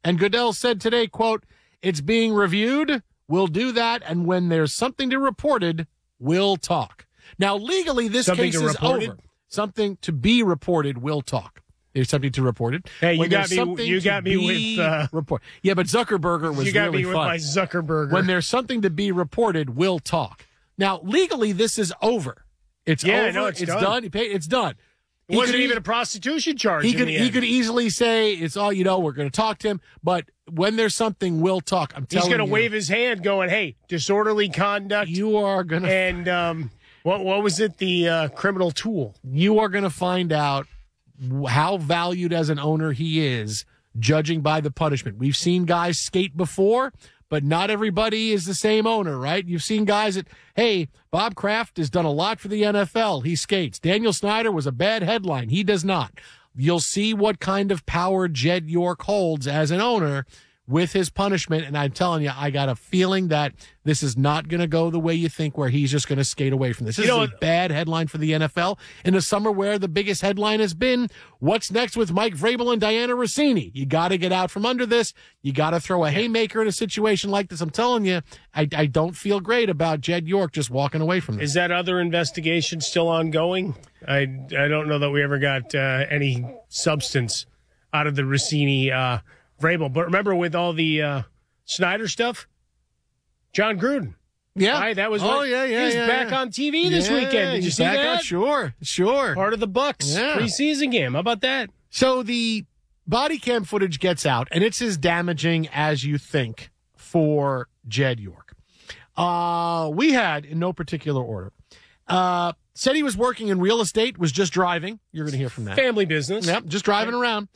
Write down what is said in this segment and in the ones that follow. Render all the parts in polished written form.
And Goodell said today, quote, "It's being reviewed. We'll do that. And when there's something to reported, we'll talk." Now, legally, this case is over. Something to be reported, we'll talk. There's something to report it. Hey, you got me with report. Yeah, but Zuckerberger was really fun. You got me with my Zuckerberger. When there's something to be reported, we'll talk. Now, legally, this is over. It's over. No, it's done. It's done. It wasn't even a prostitution charge. He could easily say, it's all, we're going to talk to him. But when there's something, we'll talk. I'm telling you. He's going to wave his hand going, hey, disorderly conduct. You are going to. And what was it? The criminal tool. You are going to find out how valued as an owner he is, judging by the punishment. We've seen guys skate before, but not everybody is the same owner, right? You've seen guys that, hey, Bob Kraft has done a lot for the NFL. He skates. Daniel Snyder was a bad headline. He does not. You'll see what kind of power Jed York holds as an owner with his punishment. And I'm telling you, I got a feeling that this is not going to go the way you think, where he's just going to skate away from this. This is a bad headline for the NFL in a summer where the biggest headline has been, what's next with Mike Vrabel and Diana Rossini? You got to get out from under this. You got to throw a haymaker in a situation like this. I'm telling you, I don't feel great about Jed York just walking away from this. Is that other investigation still ongoing? I don't know that we ever got any substance out of the Rossini Vrabel. But remember, with all the Snyder stuff, John Gruden. Yeah. Right? That was he's back on TV this weekend. Did you see that? Sure. Part of the Bucs preseason game. How about that? So the body cam footage gets out, and it's as damaging as you think for Jed York. We had, in no particular order, said he was working in real estate, was just driving. You're going to hear from that. Family business. Yep, just driving around.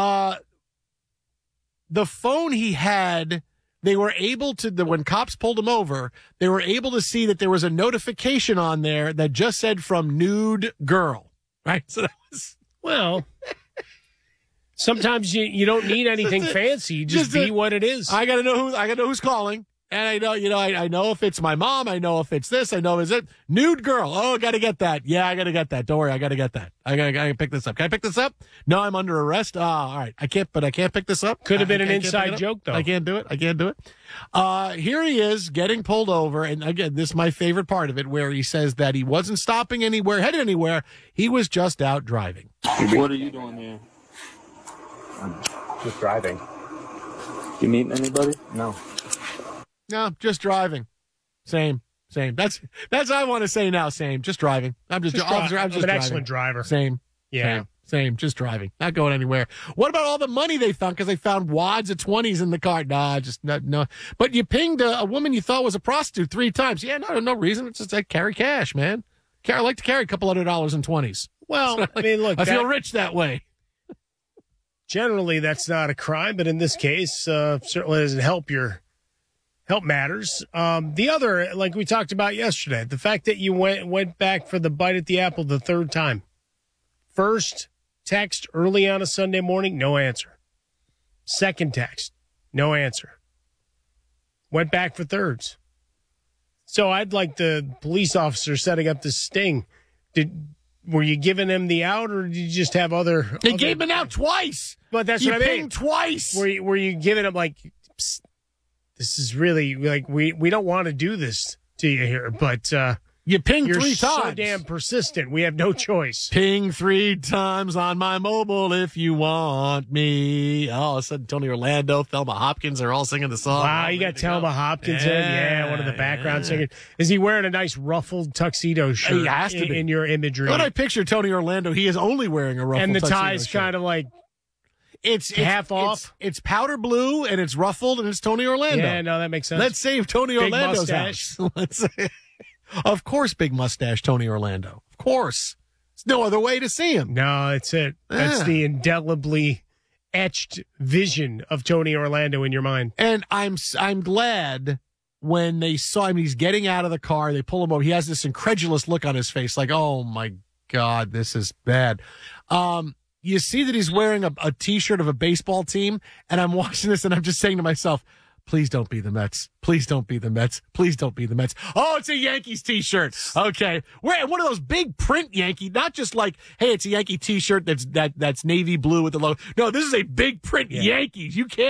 The phone he had, they were able to, when cops pulled him over, they were able to see that there was a notification on there that just said from nude girl, right? So that was... Well, sometimes you don't need anything fancy. You just be what it is. I got to know who's calling. And I know, I know if it's my mom. I know if it's this. I know, is it nude girl? Oh, got to get that. Yeah, I got to get that. Don't worry. I got to get that. I got to pick this up. Can I pick this up? No, I'm under arrest. All right. I can't pick this up. Could have been an inside joke, though. I can't do it. Here he is getting pulled over. And again, this is my favorite part of it, where he says that he wasn't stopping anywhere, headed anywhere. He was just out driving. What are you doing here? I'm just driving. You meeting anybody? No. No, just driving. Same. That's I want to say now. Same. Just driving. I'm just officer. I'm just an driving. Excellent driver. Same. Yeah. Same. Just driving. Not going anywhere. What about all the money they found? Because they found wads of 20s in the car. Nah, just no. But you pinged a woman you thought was a prostitute 3 times. Yeah, no reason. It's just like carry cash, man. I like to carry a couple $100 in 20s. Well, I mean, look, I feel rich that way. Generally, that's not a crime, but in this case, certainly doesn't help matters. The other, like we talked about yesterday, the fact that you went back for the bite at the apple the 3rd time. First text early on a Sunday morning, no answer. Second text, no answer. Went back for thirds. So I'd like the police officer setting up this sting. Were you giving him the out, or did you just have other? They gave him an out twice. But that's what I mean. Pinged twice. Were you giving him like? Psst, this is really like we don't want to do this to you here, but you ping you're 3 times. So damn persistent. We have no choice. Ping 3 times on my mobile if you want me. All of a sudden, Tony Orlando, Thelma Hopkins are all singing the song. Wow, you got Thelma Hopkins in. Yeah, one of the background singers. Is he wearing a nice ruffled tuxedo shirt? He has to be. In your imagery. When I picture Tony Orlando, he is only wearing a ruffled tuxedo shirt. And the tie's kind of like it's half off. It's powder blue and it's ruffled and it's Tony Orlando. Yeah, no, that makes sense. Let's save Tony Big Orlando's mustache. house. Let's say, of course, big mustache Tony Orlando. Of course, there's no other way to see him. No, that's it. That's the indelibly etched vision of Tony Orlando in your mind. And I'm glad when they saw him. He's getting out of the car. They pull him over. He has this incredulous look on his face, like, "Oh my God, this is bad." You see that he's wearing a T-shirt of a baseball team, and I'm watching this, and I'm just saying to myself, please don't be the Mets. Please don't be the Mets. Please don't be the Mets. Oh, it's a Yankees T-shirt. Okay. We're one of those big print Yankee, not just like, hey, it's a Yankee T-shirt that's navy blue with the logo. No, this is a big print Yankees. You can't.